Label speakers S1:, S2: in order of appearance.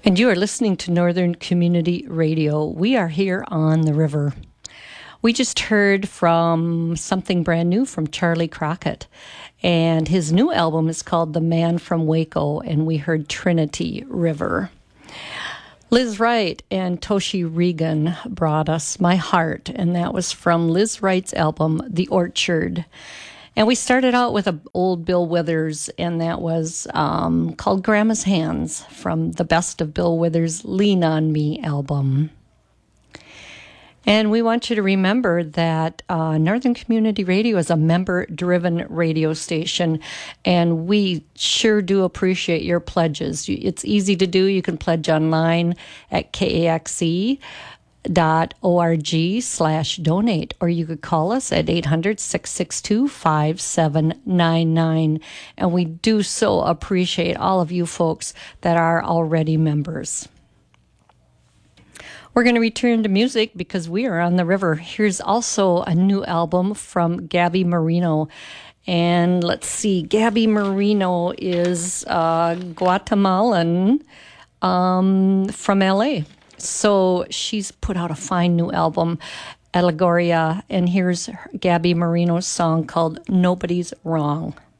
S1: And you are listening to Northern Community Radio. We are here on the river. We just heard from something brand new from Charlie Crockett. And his new album is called The Man from Waco, and we heard Trinity River. Liz Wright and Toshi Regan brought us My Heart, and that was from Liz Wright's album, The Orchard. And we started out with an old Bill Withers, and that was called Grandma's Hands from the Best of Bill Withers' Lean on Me album. And we want you to remember that Northern Community Radio is a member-driven radio station, and we sure do appreciate your pledges. It's easy to do. You can pledge online at kaxe.org/donate, or you could call us at 800-662-5799. And we do so appreciate all of you folks that are already members. We're going to return to music because we are on the river. Here's also a new album from Gabby Marino. And let's see, Gabby Marino is Guatemalan from LA. So she's put out a fine new album, Allegoria. And here's Gabby Marino's song called Nobody's Wrong.